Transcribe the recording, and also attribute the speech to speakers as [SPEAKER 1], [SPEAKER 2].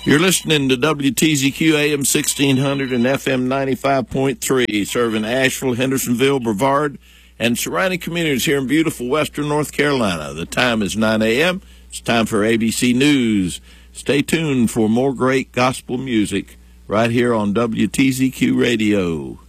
[SPEAKER 1] You're listening to WTZQ AM 1600 and FM 95.3, serving Asheville, Hendersonville, Brevard, and surrounding communities here in beautiful western North Carolina. The time is 9 a.m. It's time for ABC News. Stay tuned for more great gospel music right here on WTZQ Radio.